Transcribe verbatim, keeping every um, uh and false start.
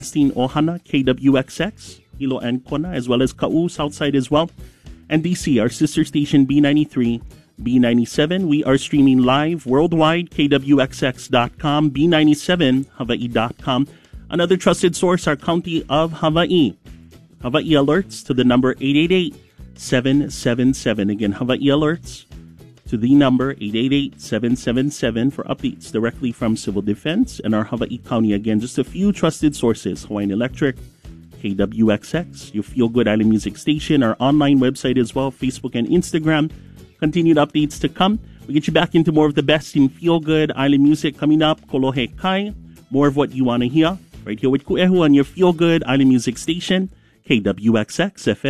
Steen Ohana, K W X X, Hilo and Kona, as well as Kau, Southside as well. And D C, our sister station B ninety-three, B ninety-seven. We are streaming live worldwide, K W X X dot com, B ninety-seven Hawaii dot com. Another trusted source, our County of Hawaii. Hawaii alerts to the number eight eight eight, seven seven seven. Again, Hawaii alerts to the number eight eight eight, seven seven seven for updates directly from Civil Defense and our Hawaii County. Again, just a few trusted sources: Hawaiian Electric, K W X X, your Feel Good Island Music Station, our online website as well, Facebook and Instagram. Continued updates to come. We get you back into more of the best in Feel Good Island music coming up. Kolohe Kai, more of what you want to hear right here with Ku'ehu on your Feel Good Island Music Station, K W X X F M.